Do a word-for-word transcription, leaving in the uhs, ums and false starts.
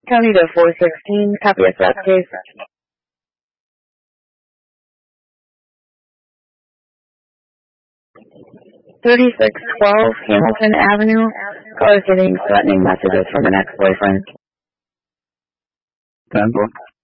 County to four sixteen, copy of that case. thirty-six twelve Hamilton Avenue. Caller getting threatening messages from an ex-boyfriend. ten four.